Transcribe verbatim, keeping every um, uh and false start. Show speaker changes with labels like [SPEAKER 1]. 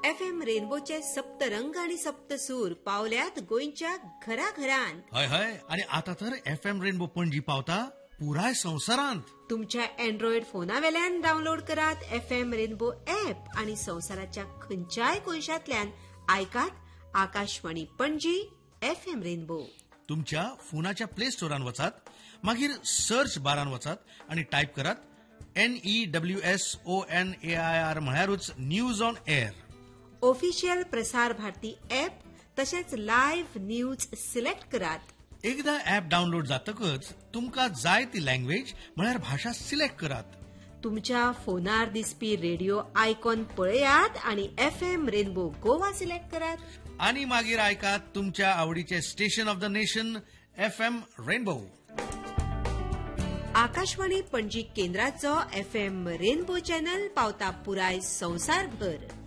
[SPEAKER 1] F M रेनबोचे Saptarang आणि सप्तसूर पावल्यात गोंयच्या घराघरांत.
[SPEAKER 2] हय हय आणि आता तर एफ एम रेनबो पणजी पावता पुराय संवसारांत.
[SPEAKER 1] तुमच्या अँड्रॉइड फोनावेल्यान डाउनलोड करात एफ एम रेनबो ऍप आणि संवसाराच्या खंयच्याय कोनशांतल्यान आयकात Akashvani Panaji F M rainbow.
[SPEAKER 2] तुमच्या फोनाच्या प्ले स्टोरान वचात, मागीर सर्च बारान वचात आणि टाईप करात N E W S O N A I R म्हळ्यारूच news on air.
[SPEAKER 1] Official Prasar Bharati app तशेंच लाईव्ह न्यूज सिलेक्ट करात.
[SPEAKER 2] एकदा ऍप डाउनलोड जातकच तुमका जाय ती लँग्वेज म्हळ्यार भाषा सिलेक्ट करात.
[SPEAKER 1] तुमच्या फोनार दिसपी रेडिओ आयकॉन पळयात आणि F M rainbow Goa select करात.
[SPEAKER 2] आणि मागीर आयकात तुमच्या आवडीचे station of the nation F M rainbow.
[SPEAKER 1] Akashvani Panaji केंद्राचो F M rainbow channel पावता पुराय संवसारभर.